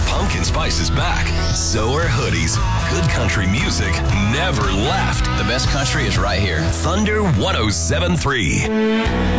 Pumpkin Spice is back. So are hoodies. Good country music never left. The best country is right here. Thunder 107.3.